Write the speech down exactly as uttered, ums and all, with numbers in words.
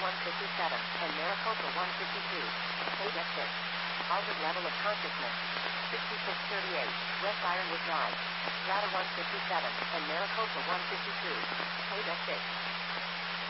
one fifty-seven, and Maricopa one fifty-two. Page F six. Altered level of consciousness. sixty-six thirty-eight, West Ironwood Drive. Strata one fifty-seven, and Maricopa one fifty-two. Page F six.